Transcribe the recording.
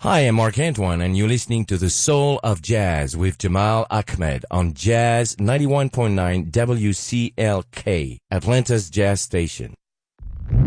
Hi, I'm Mark Antoine, and you're listening to The Soul of Jazz with Jamal Ahmed on Jazz 91.9 WCLK, Atlanta's Jazz Station.